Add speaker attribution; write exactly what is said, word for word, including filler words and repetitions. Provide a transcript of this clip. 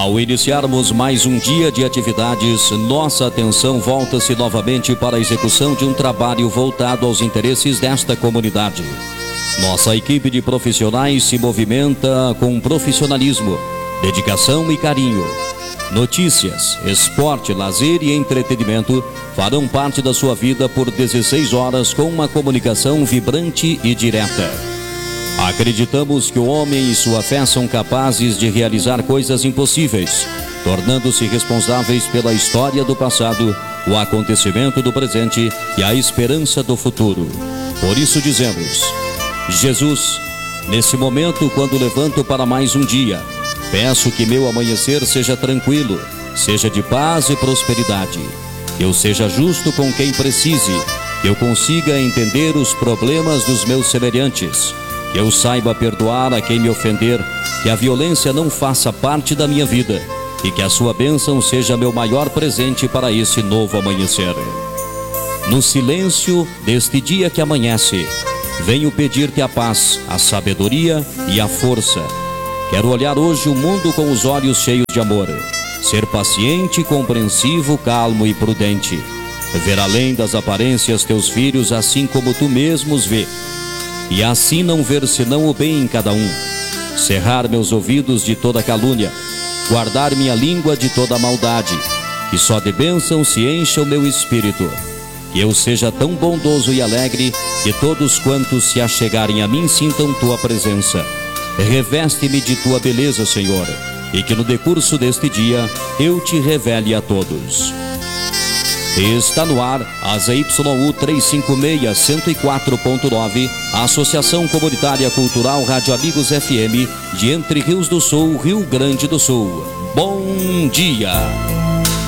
Speaker 1: Ao iniciarmos mais um dia de atividades, nossa atenção volta-se novamente para a execução de um trabalho voltado aos interesses desta comunidade. Nossa equipe de profissionais se movimenta com profissionalismo, dedicação e carinho. Notícias, esporte, lazer e entretenimento farão parte da sua vida por dezesseis horas com uma comunicação vibrante e direta. Acreditamos que o homem e sua fé são capazes de realizar coisas impossíveis, tornando-se responsáveis pela história do passado, o acontecimento do presente e a esperança do futuro. Por isso dizemos: Jesus, nesse momento, quando levanto para mais um dia, peço que meu amanhecer seja tranquilo, seja de paz e prosperidade, que eu seja justo com quem precise, que eu consiga entender os problemas dos meus semelhantes, que eu saiba perdoar a quem me ofender, que a violência não faça parte da minha vida e que a sua bênção seja meu maior presente para esse novo amanhecer. No silêncio deste dia que amanhece, venho pedir-te a paz, a sabedoria e a força. Quero olhar hoje o mundo com os olhos cheios de amor, ser paciente, compreensivo, calmo e prudente, ver além das aparências teus filhos assim como tu mesmo os vê, e assim não ver senão o bem em cada um, cerrar meus ouvidos de toda calúnia, guardar minha língua de toda maldade, que só de bênção se encha o meu espírito, que eu seja tão bondoso e alegre que todos quantos se achegarem a mim sintam tua presença. Reveste-me de tua beleza, Senhor, e que no decurso deste dia eu te revele a todos. Está no ar a Z Y U trezentos e cinquenta e seis, cento e quatro ponto nove, Associação Comunitária Cultural Rádio Amigos F M de Entre Rios do Sul, Rio Grande do Sul. Bom dia!